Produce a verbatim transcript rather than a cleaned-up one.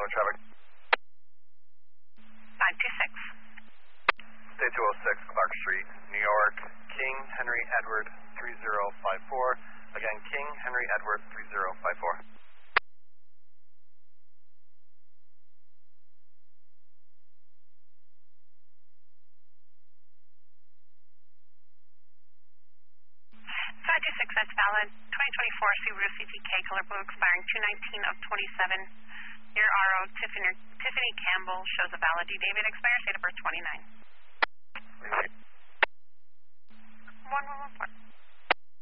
with traffic. five two six. State two oh six, Clark Street, New York, King Henry Edward three zero five four. Again, King Henry Edward three zero five four. five two six, that's valid. twenty twenty-four Subaru C T K color blue expiring two nineteen of twenty-seven. Your R O Tiffany, Tiffany Campbell shows a valid due. David expires date of birth twenty-nine. Wait, wait. one one one four.